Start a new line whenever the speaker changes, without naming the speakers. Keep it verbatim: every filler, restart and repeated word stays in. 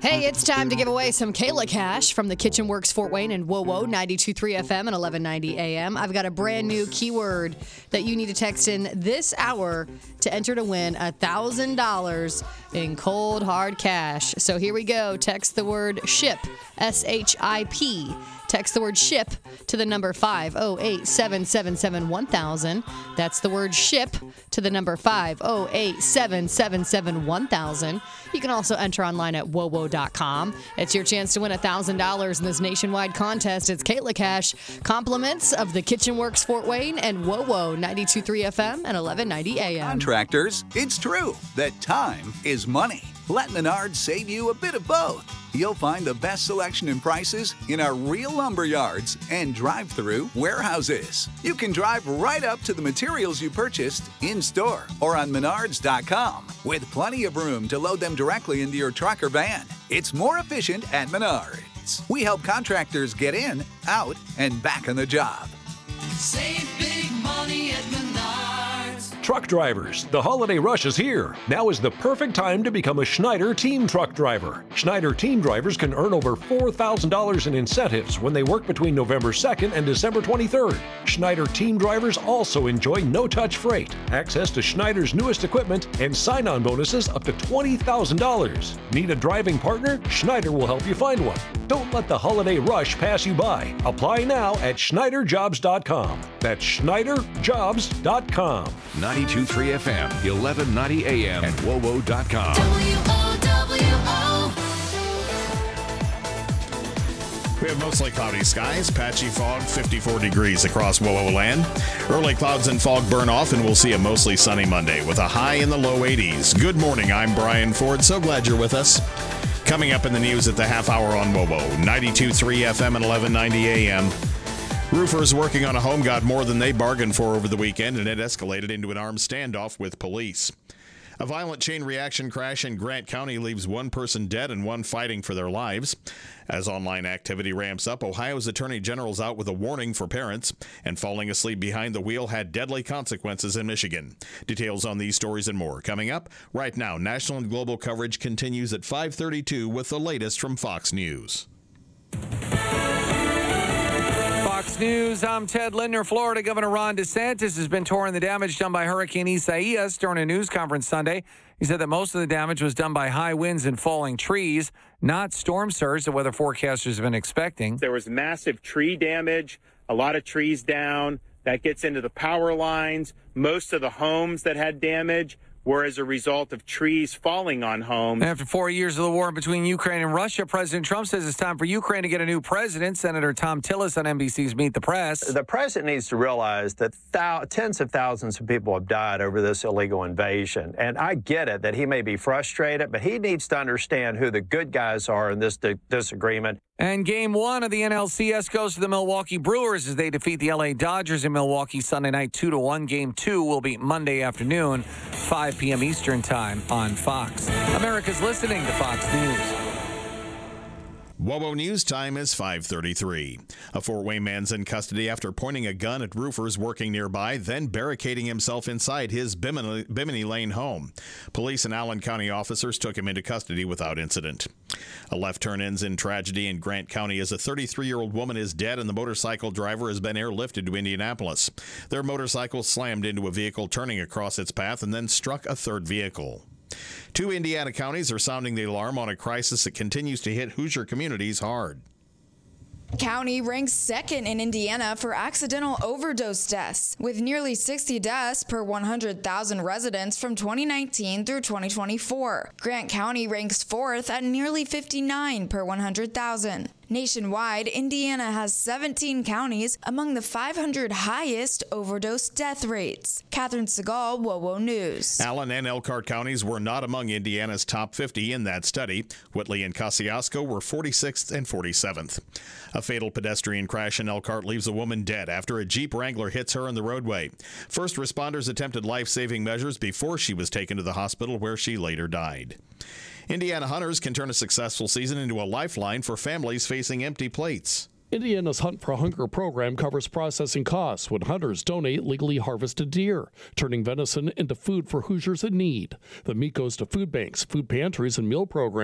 Hey, it's time to give away some Kayla cash from the Kitchen Works Fort Wayne and Whoa Whoa ninety-two point three F M and eleven ninety A M. I've got a brand new keyword that you need to text in this hour to enter to win one thousand dollars in cold, hard cash. So here we go. Text the word SHIP, S H I P. Text the word SHIP to the number five oh eight, seven seven seven, one thousand. That's the word SHIP to the number five oh eight, seven seven seven, one thousand. You can also enter online at whoa whoa dot com. It's your chance to win one thousand dollars in this nationwide contest. It's Kayla Cash. Compliments of the Kitchen Works Fort Wayne and Whoa Whoa ninety-two point three F M and eleven ninety A M.
Contractors, it's true that time is money. Let Menards save you a bit of both. You'll find the best selection and prices in our real lumber yards and drive-through warehouses. You can drive right up to the materials you purchased in-store or on menards dot com with plenty of room to load them directly into your truck or van. It's more efficient at Menards. We help contractors get in, out, and back on the job.
Save big money at Menards.
Truck drivers, the holiday rush is here. Now is the perfect time to become a Schneider Team Truck Driver. Schneider Team Drivers can earn over four thousand dollars in incentives when they work between November second and December twenty-third. Schneider Team Drivers also enjoy no-touch freight, access to Schneider's newest equipment, and sign-on bonuses up to twenty thousand dollars. Need a driving partner? Schneider will help you find one. Don't let the holiday rush pass you by. Apply now at schneider jobs dot com. That's schneider jobs dot com.
ninety-two point three F M, eleven ninety A M, and whoa whoa dot com.
W O W O.
We have mostly cloudy skies, patchy fog, fifty-four degrees across Whoa Whoa land. Early clouds and fog burn off, and we'll see a mostly sunny Monday with a high in the low eighties. Good morning, I'm Brian Ford. So glad you're with us. Coming up in the news at the half hour on Whoa Whoa, ninety-two point three F M and eleven ninety A M. Roofers working on a home got more than they bargained for over the weekend, and it escalated into an armed standoff with police. A violent chain reaction crash in Grant County leaves one person dead and one fighting for their lives. As online activity ramps up, Ohio's Attorney General's out with a warning for parents, and falling asleep behind the wheel had deadly consequences in Michigan. Details on these stories and more coming up right now. National and global coverage continues at five thirty-two with the latest from Fox News.
Fox News, I'm Ted Lindner. Florida Governor Ron DeSantis has been touring the damage done by Hurricane Isaias during a news conference Sunday. He said that most of the damage was done by high winds and falling trees, not storm surge that weather forecasters have been expecting.
There was massive tree damage, a lot of trees down. That gets into the power lines. Most of the homes that had damage were as a result of trees falling on homes.
After four years of the war between Ukraine and Russia, President Trump says it's time for Ukraine to get a new president. Senator Tom Tillis on N B C's Meet the Press.
The president needs to realize that thou- tens of thousands of people have died over this illegal invasion. And I get it that he may be frustrated, but he needs to understand who the good guys are in this di- disagreement.
And game one of the N L C S goes to the Milwaukee Brewers as they defeat the L A Dodgers in Milwaukee Sunday night two to one. Game two will be Monday afternoon, five p.m. Eastern Time on Fox. America's listening to Fox News.
Whoa Whoa News time is five thirty-three. A Fort Wayne man's in custody after pointing a gun at roofers working nearby, then barricading himself inside his Bimini, Bimini Lane home. Police and Allen County officers took him into custody without incident. A left turn ends in tragedy in Grant County as a thirty-three-year-old woman is dead and the motorcycle driver has been airlifted to Indianapolis. Their motorcycle slammed into a vehicle turning across its path and then struck a third vehicle. Two Indiana counties are sounding the alarm on a crisis that continues to hit Hoosier communities hard.
County ranks second in Indiana for accidental overdose deaths, with nearly sixty deaths per one hundred thousand residents from twenty nineteen through twenty twenty-four. Grant County ranks fourth at nearly fifty-nine per one hundred thousand. Nationwide, Indiana has seventeen counties among the five hundred highest overdose death rates. Catherine Segal, Whoa Whoa News.
Allen and Elkhart counties were not among Indiana's top fifty in that study. Whitley and Kosciuszko were forty-sixth and forty-seventh. A fatal pedestrian crash in Elkhart leaves a woman dead after a Jeep Wrangler hits her in the roadway. First responders attempted life-saving measures before she was taken to the hospital, where she later died. Indiana hunters can turn a successful season into a lifeline for families facing empty plates.
Indiana's Hunt for Hunger program covers processing costs when hunters donate legally harvested deer, turning venison into food for Hoosiers in need. The meat goes to food banks, food pantries, and meal programs.